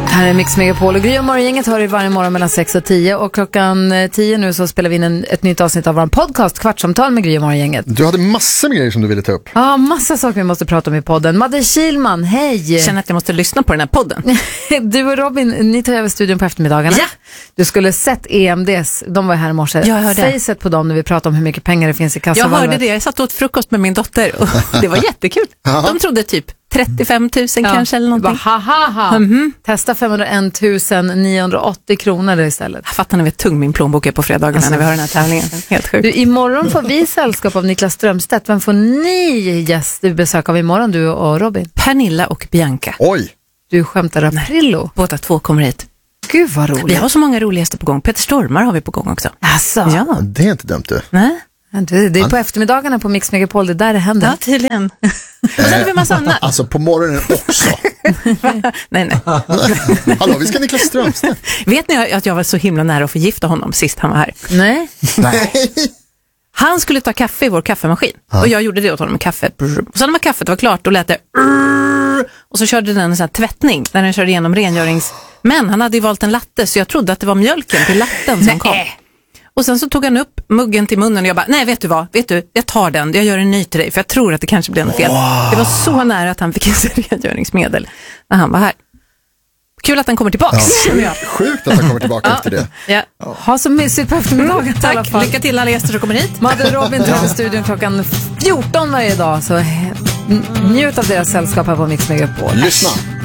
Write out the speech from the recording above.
Här är Mix Megapol och Gry och Morgongänget har i varje morgon mellan 6 och 10 och klockan 10 nu så spelar vi in ett nytt avsnitt av vår podcast Kvartsamtal med Gry och Morgongänget. Du hade massor med grejer som du ville ta upp. Ja, massa saker vi måste prata om i podden. Madde Kilman, hej! Jag känner att jag måste lyssna på den här podden. Du och Robin, ni tar över studion på eftermiddagarna. Ja! Du skulle sett EMDs, de var här i morse. Jag hörde. Säg sett på dem när vi pratar om hur mycket pengar det finns i kassan. Jag hörde det, jag satt åt frukost med min dotter och det var jättekul. De trodde typ 35 000 kanske eller någonting. Testa 501 980 kronor istället. Jag fattar när vi är tung min plånbok är på fredagarna när vi har den här tävlingen. Helt sjukt. Du, imorgon får vi sällskap av Niklas Strömstedt. Vem får ni besök av imorgon, du och Robin? Pernilla och Bianca. Oj! Du skämtar Aprillo. Båda två kommer hit. Gud vad roligt. Vi har så många roliga gäster på gång. Peter Stormare har vi på gång också. Alltså. Ja. Det är inte dumt du. Nej. Det är på eftermiddagarna på Mix Megapol, det där det händer. Ja, tydligen. Och sen har vi massa annat. Alltså på morgonen också. Nej. Hallå, vi ska Niklas Strömstedt. Vet ni att jag var så himla nära att förgifta honom sist han var här? Nej. Han skulle ta kaffe i vår kaffemaskin. Och jag gjorde det åt honom med kaffe. Och sen när kaffet var klart, då lät det. Och så körde den en sån här tvättning där den körde igenom rengörings. Men han hade ju valt en latte så jag trodde att det var mjölken till latten som kom. Och sen så tog han upp muggen till munnen och jag bara, nej vet du vad, jag tar den, jag gör en ny till dig för jag tror att det kanske blir något fel. Det var så nära att han fick en rengöringsmedel när han var här. Kul att han kommer tillbaka. Ja. Sjukt att han kommer tillbaka efter det. Ja. Ha så mysigt på eftermiddagen i alla fall. Lycka till alla gäster som kommer hit. Madde och Robin tar över studion klockan 14 varje dag, så njut av deras sällskap här på Mix Megapol. Lyssna!